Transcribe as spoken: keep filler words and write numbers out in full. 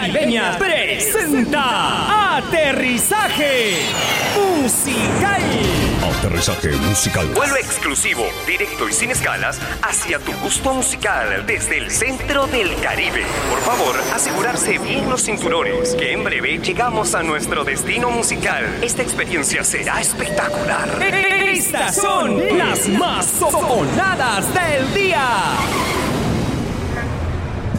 Caribeña presenta Aterrizaje Musical. Aterrizaje musical. Vuelo exclusivo, directo y sin escalas hacia tu gusto musical desde el centro del Caribe. Por favor, asegurarse bien los cinturones, que en breve llegamos a nuestro destino musical. Esta experiencia será espectacular. Estas son las más sonadas del día.